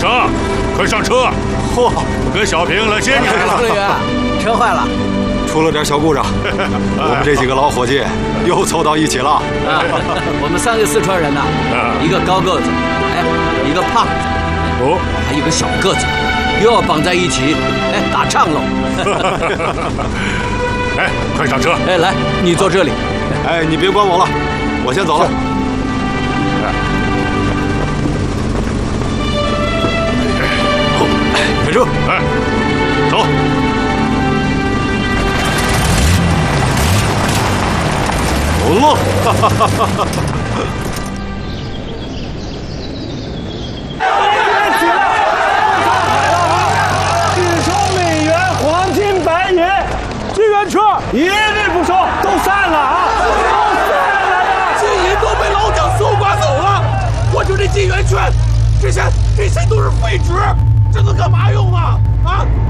生，快上车！ 嚯， 跟小平来接你来了。 司令员，车坏了， 出了点小故障，我们这几个老伙计又凑到一起了。 我们3个四川人呐，一个高个子，一个胖子，还有个小个子，又要绑在一起，打仗喽。 快上车！ 来，你坐这里。 你别管我了，我先走了。开车！ 走！ 走喽！ 1收美元，黄金白银，支援车一律不收，都散了啊！都散了呀！ 金银都被老蒋搜刮走了，我就这金圆券，这些都是废纸，这能干嘛用啊？啊！